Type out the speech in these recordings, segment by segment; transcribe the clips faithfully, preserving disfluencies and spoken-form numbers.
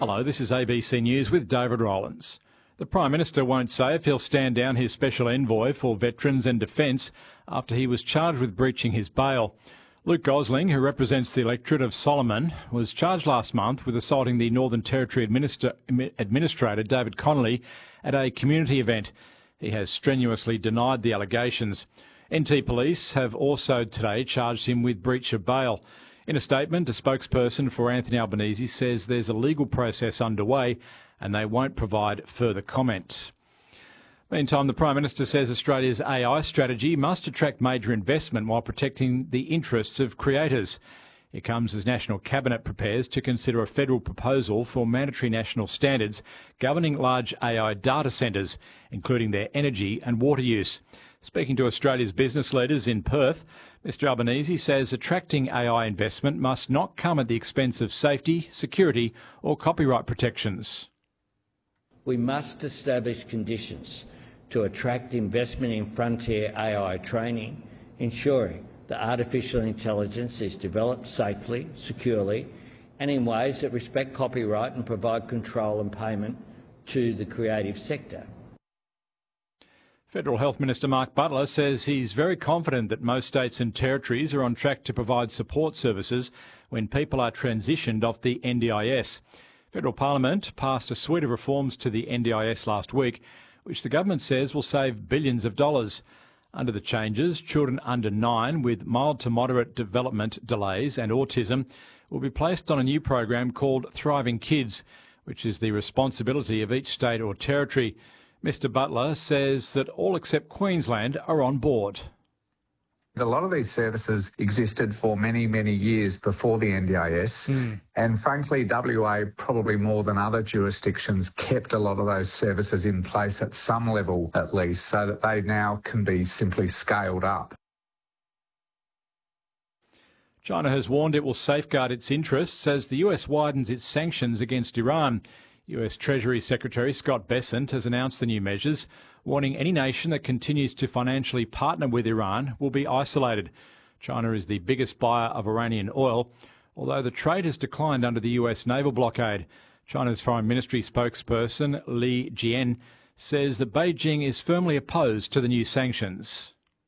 Hello, this is A B C News with David Rowlands. The Prime Minister won't say if he'll stand down his special envoy for veterans and defence after he was charged with breaching his bail. Luke Gosling, who represents the electorate of Solomon, was charged last month with assaulting the Northern Territory Administra- Administrator David Connolly at a community event. He has strenuously denied the allegations. N T Police have also today charged him with breach of bail. In a statement, a spokesperson for Anthony Albanese says there's a legal process underway and they won't provide further comment. Meantime, the Prime Minister says Australia's A I strategy must attract major investment while protecting the interests of creators. It comes as National Cabinet prepares to consider a federal proposal for mandatory national standards governing large A I data centres, including their energy and water use. Speaking to Australia's business leaders in Perth, Mr Albanese says attracting A I investment must not come at the expense of safety, security or copyright protections. We must establish conditions to attract investment in frontier A I training, ensuring that artificial intelligence is developed safely, securely and in ways that respect copyright and provide control and payment to the creative sector. Federal Health Minister Mark Butler says he's very confident that most states and territories are on track to provide support services when people are transitioned off the N D I S. Federal Parliament passed a suite of reforms to the N D I S last week, which the government says will save billions of dollars. Under the changes, children under nine with mild to moderate development delays and autism will be placed on a new program called Thriving Kids, which is the responsibility of each state or territory. Mr Butler says that all except Queensland are on board. A lot of these services existed for many, many years before the N D I S. Mm. And frankly, W A, probably more than other jurisdictions, kept a lot of those services in place at some level at least, so that they now can be simply scaled up. China has warned it will safeguard its interests as the U S widens its sanctions against Iran. U S Treasury Secretary Scott Bessent has announced the new measures, warning any nation that continues to financially partner with Iran will be isolated. China is the biggest buyer of Iranian oil, although the trade has declined under the U S naval blockade. China's Foreign Ministry spokesperson Li Jian says that Beijing is firmly opposed to the new sanctions.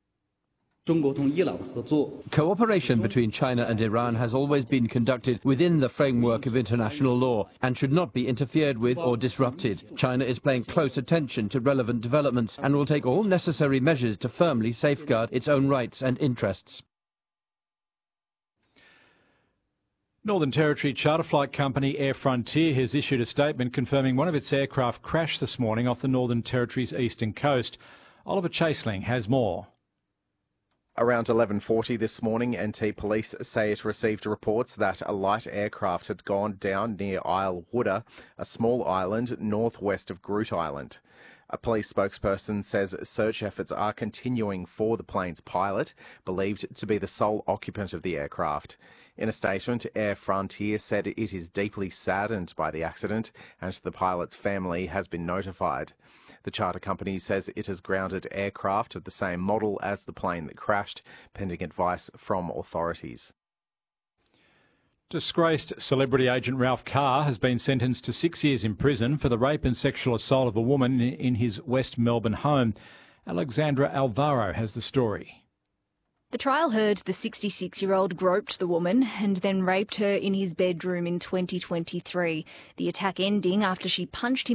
Cooperation between China and Iran has always been conducted within the framework of international law and should not be interfered with or disrupted. China is paying close attention to relevant developments and will take all necessary measures to firmly safeguard its own rights and interests. Northern Territory charter flight company Air Frontier has issued a statement confirming one of its aircraft crashed this morning off the Northern Territory's eastern coast. Oliver Chaseling has more. Around eleven forty this morning, N T Police say it received reports that a light aircraft had gone down near Isle Wooder, a small island northwest of Groot Island. A police spokesperson says search efforts are continuing for the plane's pilot, believed to be the sole occupant of the aircraft. In a statement, Air Frontier said it is deeply saddened by the accident and the pilot's family has been notified. The charter company says it has grounded aircraft of the same model as the plane that crashed, pending advice from authorities. Disgraced celebrity agent Ralph Carr has been sentenced to six years in prison for the rape and sexual assault of a woman in his West Melbourne home. Alexandra Alvaro has the story. The trial heard the sixty-six-year-old groped the woman and then raped her in his bedroom in twenty twenty-three. The attack ending after she punched him